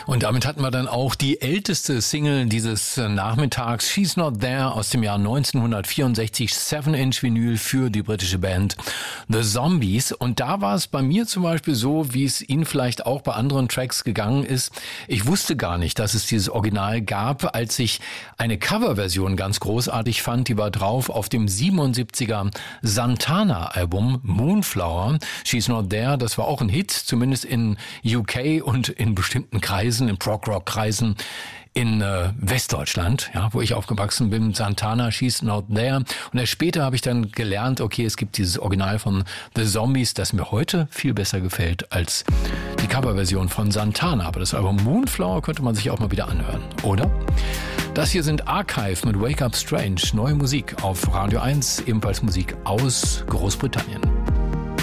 Und damit hatten wir dann auch die älteste Single dieses Nachmittags, She's Not There, aus dem Jahr 1964, 7-Inch Vinyl für die britische Band The Zombies. Und da war es bei mir zum Beispiel so, wie es Ihnen vielleicht auch bei anderen Tracks gegangen ist. Ich wusste gar nicht, dass es dieses Original gab, als ich eine Coverversion ganz großartig fand. Die war drauf auf dem 77er Santana-Album Moonflower. She's Not There, das war auch ein Hit, zumindest in UK und in bestimmten Kreisen, in Prog-Rock-Kreisen in Westdeutschland, ja, wo ich aufgewachsen bin, Santana, She's Not There. Und erst später habe ich dann gelernt, okay, es gibt dieses Original von The Zombies, das mir heute viel besser gefällt als die Coverversion von Santana. Aber das Album Moonflower könnte man sich auch mal wieder anhören, oder? Das hier sind Archive mit Wake Up Strange, neue Musik auf Radio 1, ebenfalls Musik aus Großbritannien.